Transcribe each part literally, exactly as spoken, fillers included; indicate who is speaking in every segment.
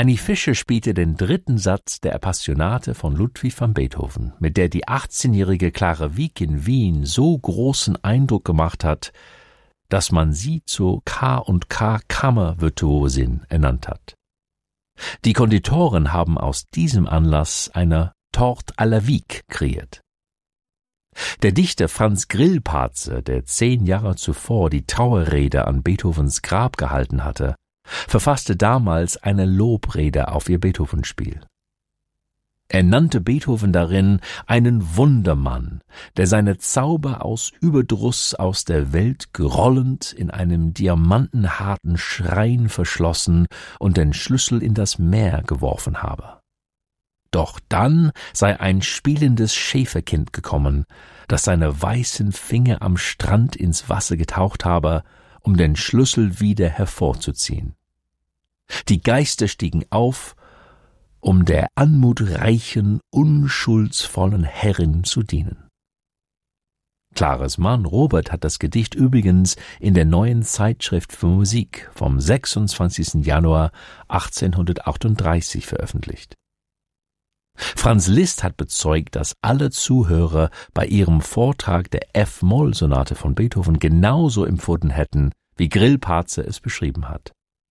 Speaker 1: Annie Fischer spielte den dritten Satz der Appassionate von Ludwig van Beethoven, mit der die achtzehnjährige Clara Wieck in Wien so großen Eindruck gemacht hat, dass man sie zur K und K Kammervirtuosin ernannt hat. Die Konditoren haben aus diesem Anlass eine Torte à la Wieck kreiert. Der Dichter Franz Grillparze, der zehn Jahre zuvor die Trauerrede an Beethovens Grab gehalten hatte, verfasste damals eine Lobrede auf ihr Beethovenspiel. Er nannte Beethoven darin einen Wundermann, der seine Zauber aus Überdruss aus der Welt gerollend in einem diamantenharten Schrein verschlossen und den Schlüssel in das Meer geworfen habe. Doch dann sei ein spielendes Schäferkind gekommen, das seine weißen Finger am Strand ins Wasser getaucht habe, um den Schlüssel wieder hervorzuziehen. Die Geister stiegen auf, um der anmutreichen, unschuldsvollen Herrin zu dienen. Claras Mann Robert hat das Gedicht übrigens in der Neuen Zeitschrift für Musik vom sechsundzwanzigsten Januar achtzehnhundertachtunddreißig veröffentlicht. Franz Liszt hat bezeugt, dass alle Zuhörer bei ihrem Vortrag der F-Moll-Sonate von Beethoven genauso empfunden hätten, wie Grillparze es beschrieben hat.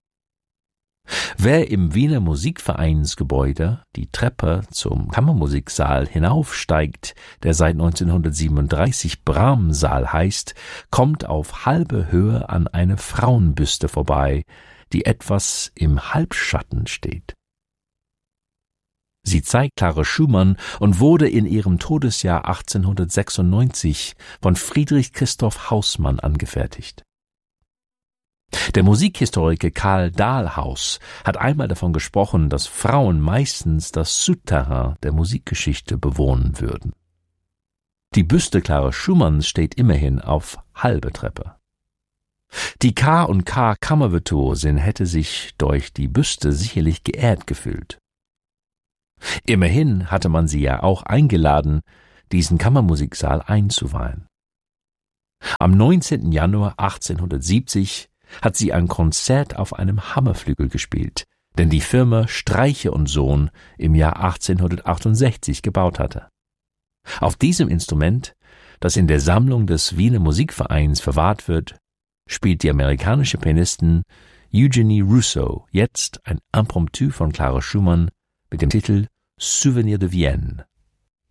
Speaker 1: Wer im Wiener Musikvereinsgebäude die Treppe zum Kammermusiksaal hinaufsteigt, der seit neunzehnhundertsiebenunddreißig Brahms-Saal heißt, kommt auf halbe Höhe an eine Frauenbüste vorbei, die etwas im Halbschatten steht. Sie zeigt Clara Schumann und wurde in ihrem Todesjahr achtzehnhundertsechsundneunzig von Friedrich Christoph Hausmann angefertigt. Der Musikhistoriker Karl Dahlhaus hat einmal davon gesprochen, dass Frauen meistens das Souterrain der Musikgeschichte bewohnen würden. Die Büste Clara Schumanns steht immerhin auf halbe Treppe. Die K und K Kammervirtuosin hätte sich durch die Büste sicherlich geehrt gefühlt. Immerhin hatte man sie ja auch eingeladen, diesen Kammermusiksaal einzuweihen. Am neunzehnten Januar achtzehnhundertsiebzig hat sie ein Konzert auf einem Hammerflügel gespielt, den die Firma Streiche und Sohn im Jahr achtzehnhundertachtundsechzig gebaut hatte. Auf diesem Instrument, das in der Sammlung des Wiener Musikvereins verwahrt wird, spielt die amerikanische Pianistin Eugenie Rousseau jetzt ein Impromptu von Clara Schumann mit dem Titel Souvenir de Vienne.